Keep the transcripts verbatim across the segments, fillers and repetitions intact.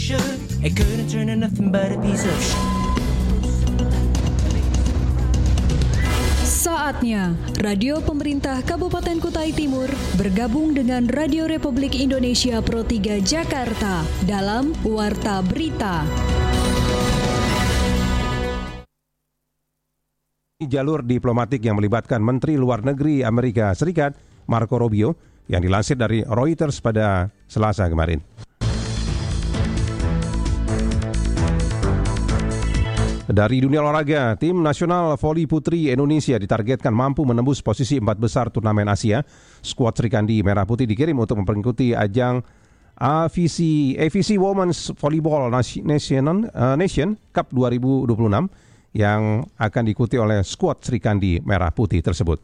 should. It couldn't turn to nothing but a piece of shit. Saatnya Radio Pemerintah Kabupaten Kutai Timur bergabung dengan Radio Republik Indonesia Pro tiga Jakarta dalam Warta Berita. Jalur diplomatik yang melibatkan Menteri Luar Negeri Amerika Serikat Marco Rubio yang dilansir dari Reuters pada Selasa kemarin. Dari dunia olahraga, tim nasional voli putri Indonesia ditargetkan mampu menembus posisi empat besar turnamen Asia. Skuad Srikandi Merah Putih dikirim untuk mengikuti ajang A V C, A V C Women's Volleyball Nation, uh, Nation Cup dua ribu dua puluh enam yang akan diikuti oleh skuad Srikandi Merah Putih tersebut.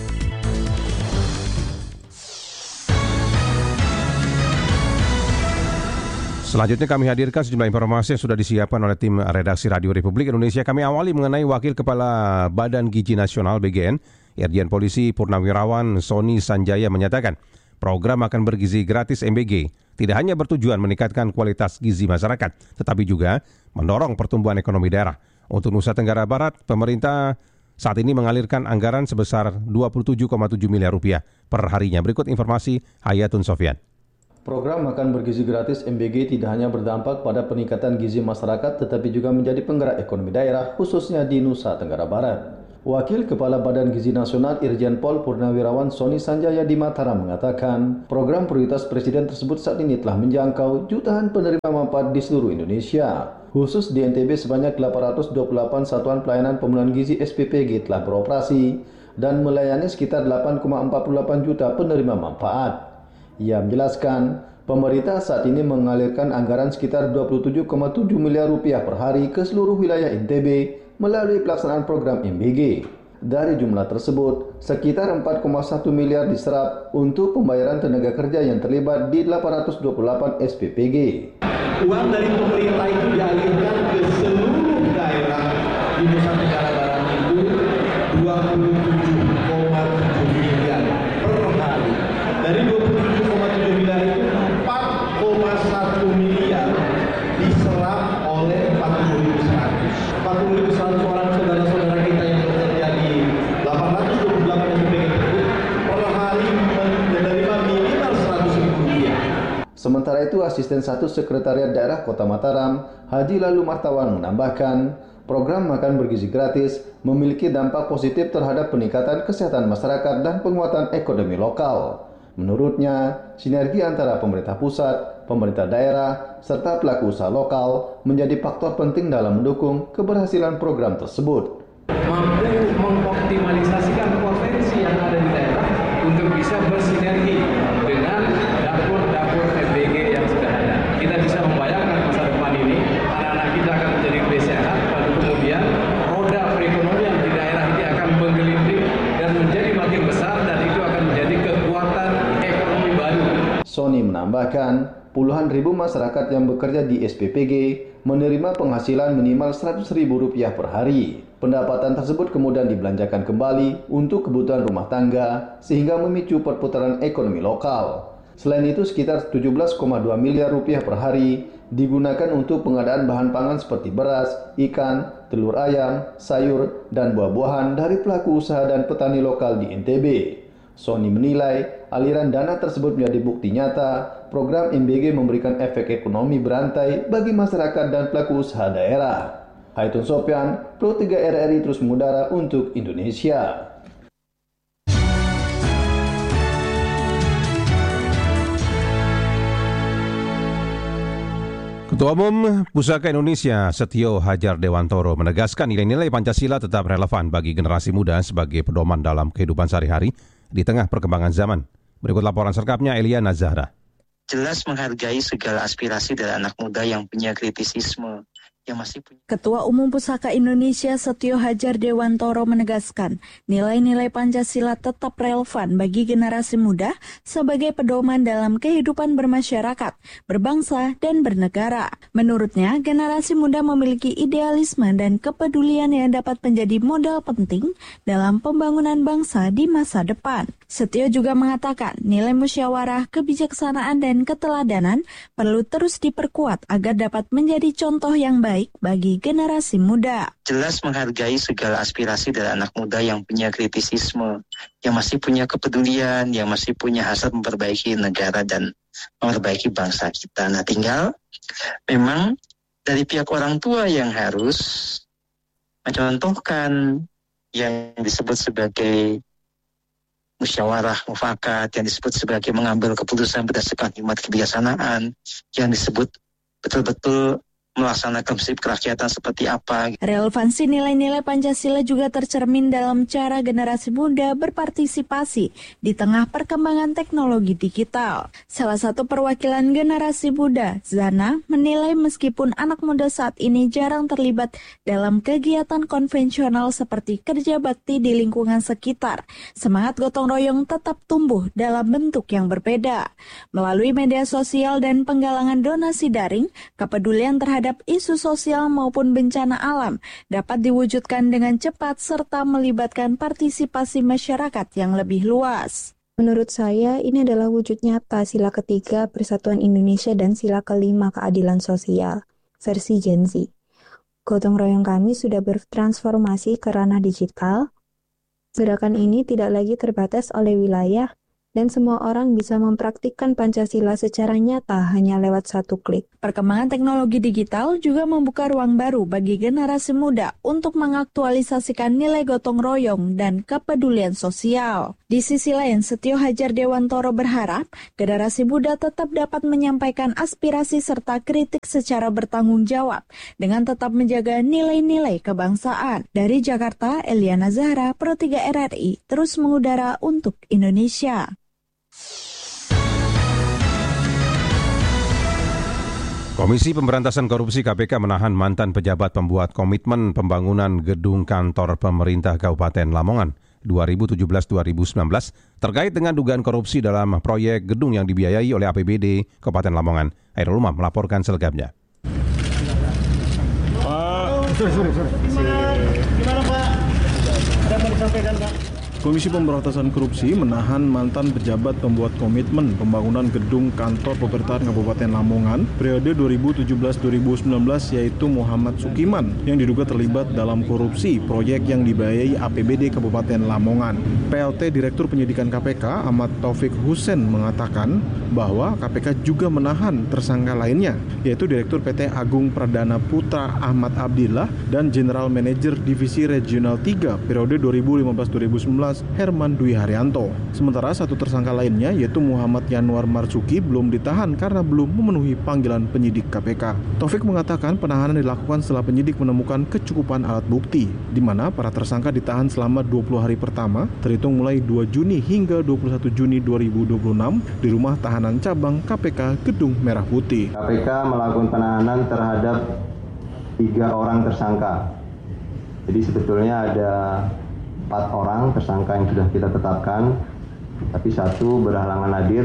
Selanjutnya kami hadirkan sejumlah informasi yang sudah disiapkan oleh tim redaksi Radio Republik Indonesia. Kami awali mengenai Wakil Kepala Badan Gizi Nasional B G N, Irjen Polisi Purnawirawan Sony Sanjaya menyatakan, program makan bergizi gratis M B G tidak hanya bertujuan meningkatkan kualitas gizi masyarakat, tetapi juga mendorong pertumbuhan ekonomi daerah. Untuk Nusa Tenggara Barat, pemerintah saat ini mengalirkan anggaran sebesar dua puluh tujuh koma tujuh miliar rupiah per harinya. Berikut informasi Hayatun Sofyan. Program makan bergizi gratis M B G tidak hanya berdampak pada peningkatan gizi masyarakat, tetapi juga menjadi penggerak ekonomi daerah, khususnya di Nusa Tenggara Barat. Wakil Kepala Badan Gizi Nasional Irjen Pol Purnawirawan Sony Sanjaya di Mataram mengatakan, program prioritas Presiden tersebut saat ini telah menjangkau jutaan penerima manfaat di seluruh Indonesia. Khusus di N T B sebanyak delapan ratus dua puluh delapan satuan pelayanan pemenuhan gizi S P P G telah beroperasi dan melayani sekitar delapan koma empat puluh delapan juta penerima manfaat. Ia menjelaskan, pemerintah saat ini mengalirkan anggaran sekitar dua puluh tujuh koma tujuh miliar rupiah per hari ke seluruh wilayah N T B melalui pelaksanaan program M B G. Dari jumlah tersebut, sekitar empat koma satu miliar diserap untuk pembayaran tenaga kerja yang terlibat di delapan ratus dua puluh delapan S P P G. Uang dari pemerintah itu dialirkan ke seluruh daerah di Nusa Tenggara Barat itu dua puluh tujuh koma tujuh miliar per hari. Dari dua puluh tujuh koma tujuh miliar itu empat koma satu miliar diserap oleh empat puluh ribu seratus. empat puluh ribu seratus orang saudara-saudara kita yang bekerja di delapan ratus dua puluh delapan S P P G itu per hari menerima minimal seratus ribu rupiah. Sementara itu, Asisten satu Sekretariat Daerah Kota Mataram, Haji Lalu Martawan menambahkan, program makan bergizi gratis memiliki dampak positif terhadap peningkatan kesehatan masyarakat dan penguatan ekonomi lokal. Menurutnya, sinergi antara pemerintah pusat, pemerintah daerah, serta pelaku usaha lokal menjadi faktor penting dalam mendukung keberhasilan program tersebut. Mampu mengoptimalisasikan potensi yang ada di daerah untuk bisa bersinergi dengan dapur-dapur M B G yang sudah ada. Kita bisa membayangkan masa depan ini, anak-anak kita akan menjadi lebih sehat, lalu kemudian roda perekonomian di daerah ini akan menggelinding dan menjadi makin besar, dan itu akan menjadi kekuatan ekonomi baru. Sony menambahkan, puluhan ribu masyarakat yang bekerja di S P P G menerima penghasilan minimal seratus ribu rupiah per hari. Pendapatan tersebut kemudian dibelanjakan kembali untuk kebutuhan rumah tangga sehingga memicu perputaran ekonomi lokal. Selain itu, sekitar tujuh belas koma dua miliar rupiah per hari digunakan untuk pengadaan bahan pangan seperti beras, ikan, telur ayam, sayur, dan buah-buahan dari pelaku usaha dan petani lokal di N T B. Sony menilai aliran dana tersebut menjadi bukti nyata program M B G memberikan efek ekonomi berantai bagi masyarakat dan pelaku usaha daerah. Hayatun Sofyan, Pro tiga R R I terus mengudara untuk Indonesia. Ketua Umum Pusaka Indonesia Setio Hadjar Dewantoro menegaskan nilai-nilai Pancasila tetap relevan bagi generasi muda sebagai pedoman dalam kehidupan sehari-hari di tengah perkembangan zaman. Berikut laporan selengkapnya Elia Nazara. Jelas menghargai segala aspirasi dari anak muda yang punya kritisisme. Yang masih punya. Ketua Umum Pusaka Indonesia Setio Hadjar Dewantoro menegaskan nilai-nilai Pancasila tetap relevan bagi generasi muda sebagai pedoman dalam kehidupan bermasyarakat, berbangsa, dan bernegara. Menurutnya, generasi muda memiliki idealisme dan kepedulian yang dapat menjadi modal penting dalam pembangunan bangsa di masa depan. Setio juga mengatakan nilai musyawarah, kebijaksanaan, dan keteladanan perlu terus diperkuat agar dapat menjadi contoh yang baik bagi generasi muda. Jelas menghargai segala aspirasi dari anak muda yang punya kritisisme, yang masih punya kepedulian, yang masih punya hasrat memperbaiki negara dan memperbaiki bangsa kita. Nah, tinggal memang dari pihak orang tua yang harus mencontohkan yang disebut sebagai musyawarah mufakat, yang disebut sebagai mengambil keputusan berdasarkan hikmat kebijaksanaan, yang disebut betul-betul melaksanakan prinsip kerakyatan seperti apa. Relevansi nilai-nilai Pancasila juga tercermin dalam cara generasi muda berpartisipasi di tengah perkembangan teknologi digital. Salah satu perwakilan generasi muda, Zana, menilai meskipun anak muda saat ini jarang terlibat dalam kegiatan konvensional seperti kerja bakti di lingkungan sekitar, semangat gotong royong tetap tumbuh dalam bentuk yang berbeda. Melalui media sosial dan penggalangan donasi daring, kepedulian terhadap terhadap isu sosial maupun bencana alam dapat diwujudkan dengan cepat serta melibatkan partisipasi masyarakat yang lebih luas. Menurut saya, ini adalah wujud nyata sila ketiga Persatuan Indonesia dan sila kelima keadilan sosial, versi Gen Z. Gotong royong kami sudah bertransformasi ke ranah digital. Gerakan ini tidak lagi terbatas oleh wilayah, dan semua orang bisa mempraktikkan Pancasila secara nyata hanya lewat satu klik. Perkembangan teknologi digital juga membuka ruang baru bagi generasi muda untuk mengaktualisasikan nilai gotong royong dan kepedulian sosial. Di sisi lain, Setio Hadjar Dewantoro berharap generasi muda tetap dapat menyampaikan aspirasi serta kritik secara bertanggung jawab dengan tetap menjaga nilai-nilai kebangsaan. Dari Jakarta, Eliana Zahra, Pro tiga R R I, terus mengudara untuk Indonesia. Komisi Pemberantasan Korupsi K P K menahan mantan pejabat pembuat komitmen pembangunan gedung kantor pemerintah Kabupaten Lamongan dua ribu tujuh belas dua ribu sembilan belas terkait dengan dugaan korupsi dalam proyek gedung yang dibiayai oleh A P B D Kabupaten Lamongan. Hairul Umam melaporkan selengkapnya. Pak, sorry, sorry, sorry. Gimana Pak? Ada yang mau disampaikan Pak? Komisi Pemberantasan Korupsi menahan mantan pejabat pembuat komitmen pembangunan gedung kantor pemerintahan Kabupaten Lamongan periode dua ribu tujuh belas dua ribu sembilan belas yaitu Muhammad Sukiman yang diduga terlibat dalam korupsi proyek yang dibiayai A P B D Kabupaten Lamongan. P L T Direktur Penyidikan K P K Ahmad Taufik Husen mengatakan bahwa K P K juga menahan tersangka lainnya yaitu Direktur P T Agung Pradana Putra Ahmad Abdillah dan General Manager Divisi Regional tiga periode dua ribu lima belas dua ribu sembilan belas Herman Dwi Haryanto. Sementara satu tersangka lainnya yaitu Muhammad Yanuar Marzuki belum ditahan karena belum memenuhi panggilan penyidik K P K. Taufik mengatakan penahanan dilakukan setelah penyidik menemukan kecukupan alat bukti, di mana para tersangka ditahan selama dua puluh hari pertama, terhitung mulai dua Juni hingga dua puluh satu Juni dua ribu dua puluh enam di rumah tahanan cabang K P K Gedung Merah Putih. K P K melakukan penahanan terhadap tiga orang tersangka. Jadi sebetulnya ada empat orang tersangka yang sudah kita tetapkan, tapi satu berhalangan hadir,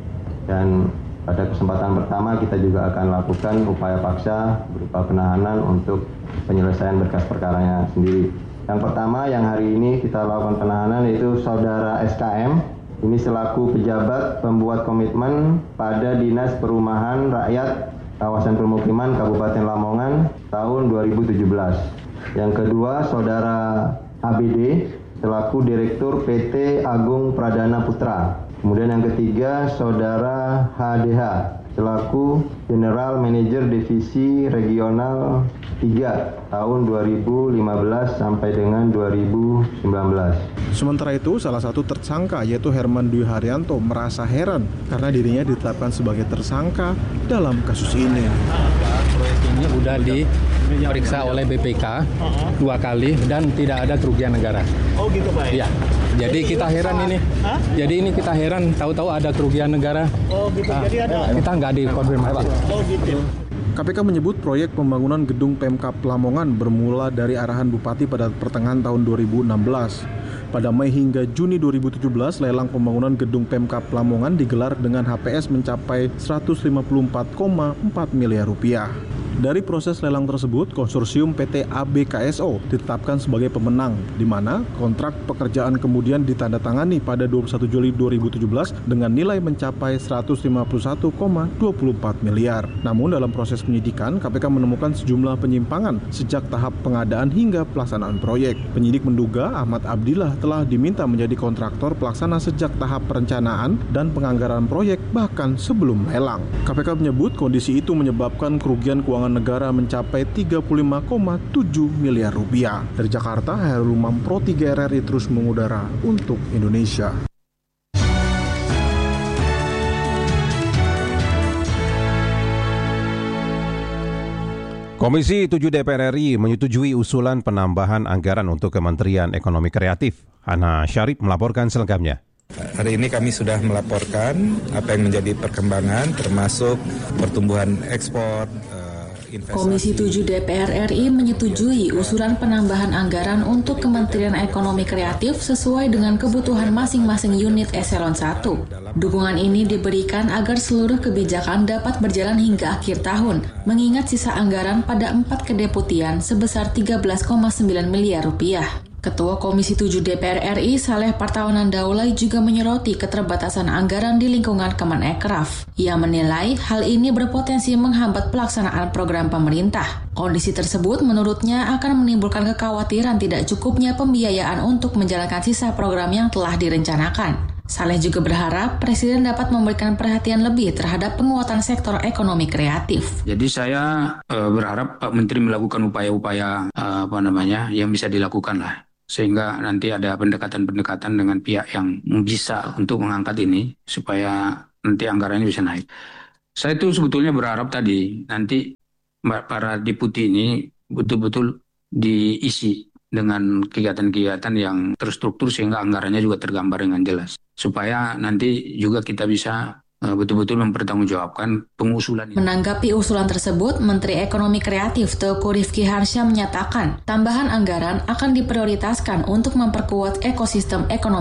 dan pada kesempatan pertama kita juga akan lakukan upaya paksa berupa penahanan untuk penyelesaian berkas perkaranya sendiri. Yang pertama yang hari ini kita lakukan penahanan yaitu Saudara S K M. Ini selaku pejabat pembuat komitmen pada Dinas Perumahan Rakyat Kawasan Permukiman Kabupaten Lamongan tahun dua ribu tujuh belas. Yang kedua Saudara A B D selaku Direktur P T Agung Pradana Putra. Kemudian yang ketiga Saudara H D H selaku General Manager Divisi Regional tiga tahun dua ribu lima belas sampai dengan dua ribu sembilan belas. Sementara itu, salah satu tersangka yaitu Herman Dwi Haryanto merasa heran karena dirinya ditetapkan sebagai tersangka dalam kasus ini. Proyek ini sudah diperiksa oleh B P K dua kali dan tidak ada kerugian negara. Oh gitu Pak? Iya. Jadi kita heran ini. Hah? Jadi ini kita heran tahu-tahu ada kerugian negara. Oh gitu. Nah, jadi ada. Kita nggak dikonfirmasi. Oh gitu. K P K menyebut proyek pembangunan gedung Pemkab Lamongan bermula dari arahan Bupati pada pertengahan tahun dua ribu enam belas. Pada Mei hingga Juni dua ribu tujuh belas, lelang pembangunan gedung Pemkab Lamongan digelar dengan H P S mencapai seratus lima puluh empat koma empat miliar rupiah. Dari proses lelang tersebut, konsorsium P T A B K S O ditetapkan sebagai pemenang, di mana kontrak pekerjaan kemudian ditandatangani pada dua puluh satu Juli dua ribu tujuh belas dengan nilai mencapai seratus lima puluh satu koma dua puluh empat miliar. Namun dalam proses penyidikan, K P K menemukan sejumlah penyimpangan sejak tahap pengadaan hingga pelaksanaan proyek. Penyidik menduga Ahmad Abdillah telah diminta menjadi kontraktor pelaksana sejak tahap perencanaan dan penganggaran proyek bahkan sebelum lelang. K P K menyebut kondisi itu menyebabkan kerugian keuangan negara mencapai tiga puluh lima koma tujuh miliar rupiah. Dari Jakarta, Hairul Umam, Pro tiga R R I terus mengudara untuk Indonesia. Komisi tujuh D P R R I menyetujui usulan penambahan anggaran untuk Kementerian Ekonomi Kreatif. Hana Syarif melaporkan selengkapnya. Hari ini kami sudah melaporkan apa yang menjadi perkembangan termasuk pertumbuhan ekspor, investasi. Komisi tujuh D P R R I menyetujui usulan penambahan anggaran untuk Kementerian Ekonomi Kreatif sesuai dengan kebutuhan masing-masing unit eselon satu. Dukungan ini diberikan agar seluruh kebijakan dapat berjalan hingga akhir tahun, mengingat sisa anggaran pada empat kedeputian sebesar tiga belas koma sembilan miliar rupiah. Ketua Komisi tujuh D P R R I Saleh Partawanan Daulay juga menyoroti keterbatasan anggaran di lingkungan Kemenekraf. Ia menilai hal ini berpotensi menghambat pelaksanaan program pemerintah. Kondisi tersebut menurutnya akan menimbulkan kekhawatiran tidak cukupnya pembiayaan untuk menjalankan sisa program yang telah direncanakan. Saleh juga berharap Presiden dapat memberikan perhatian lebih terhadap penguatan sektor ekonomi kreatif. Jadi saya uh, berharap Pak Menteri melakukan upaya-upaya uh, apa namanya yang bisa dilakukan lah. Sehingga nanti ada pendekatan-pendekatan dengan pihak yang bisa untuk mengangkat ini supaya nanti anggarannya bisa naik. Saya itu sebetulnya berharap tadi nanti para deputi ini betul-betul diisi dengan kegiatan-kegiatan yang terstruktur sehingga anggarannya juga tergambar dengan jelas. Supaya nanti juga kita bisa betul-betul mempertanggungjawabkan pengusulan ini. Menanggapi usulan tersebut, Menteri Ekonomi Kreatif Teuku Rifki Harsha menyatakan tambahan anggaran akan diprioritaskan untuk memperkuat ekosistem ekonomi